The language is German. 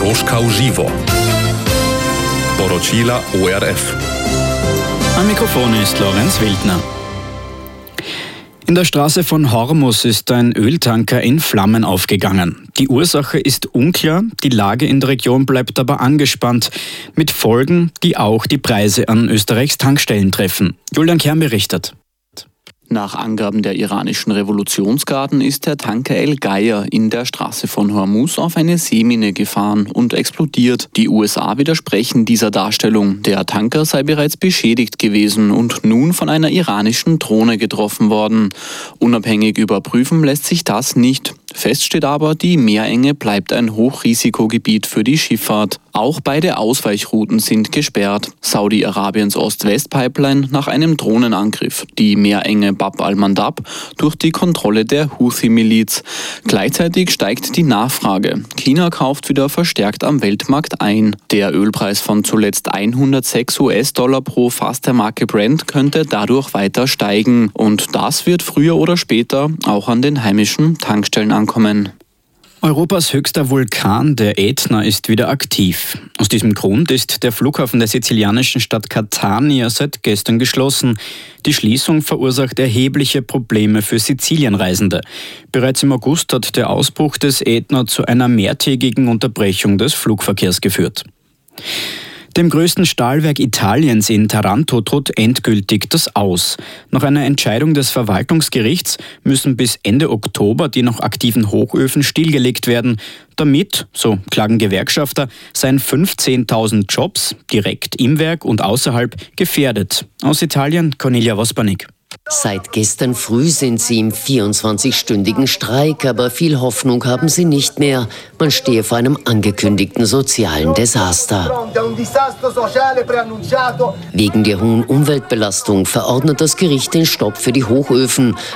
Moskau Živo. Poročila ORF. Am Mikrofon ist Lorenz Wildner. In der Straße von Hormus ist ein Öltanker in Flammen aufgegangen. Die Ursache ist unklar, die Lage in der Region bleibt aber angespannt, mit Folgen, die auch die Preise an Österreichs Tankstellen treffen. Julian Kern berichtet. Nach Angaben der iranischen Revolutionsgarden ist der Tanker El Geier in der Straße von Hormuz auf eine Seemine gefahren und explodiert. Die USA widersprechen dieser Darstellung. Der Tanker sei bereits beschädigt gewesen und nun von einer iranischen Drohne getroffen worden. Unabhängig überprüfen lässt sich das nicht. Fest steht aber, die Meerenge bleibt ein Hochrisikogebiet für die Schifffahrt. Auch beide Ausweichrouten sind gesperrt. Saudi-Arabiens Ost-West-Pipeline nach einem Drohnenangriff. Die Meerenge Bab al-Mandab durch die Kontrolle der Houthi-Miliz. Gleichzeitig steigt die Nachfrage. China kauft wieder verstärkt am Weltmarkt ein. Der Ölpreis von zuletzt 106 US-Dollar pro Fass der Marke Brent könnte dadurch weiter steigen. Und das wird früher oder später auch an den heimischen Tankstellen ankommen. Europas höchster Vulkan, der Ätna, ist wieder aktiv. Aus diesem Grund ist der Flughafen der sizilianischen Stadt Catania seit gestern geschlossen. Die Schließung verursacht erhebliche Probleme für Sizilienreisende. Bereits im August hat der Ausbruch des Ätna zu einer mehrtägigen Unterbrechung des Flugverkehrs geführt. Dem größten Stahlwerk Italiens in Taranto droht endgültig das Aus. Nach einer Entscheidung des Verwaltungsgerichts müssen bis Ende Oktober die noch aktiven Hochöfen stillgelegt werden. Damit, so klagen Gewerkschafter, seien 15.000 Jobs direkt im Werk und außerhalb gefährdet. Aus Italien, Cornelia Vospanik. Seit gestern früh sind sie im 24-stündigen Streik, aber viel Hoffnung haben sie nicht mehr. Man stehe vor einem angekündigten sozialen Desaster. Wegen der hohen Umweltbelastung verordnet das Gericht den Stopp für die Hochöfen.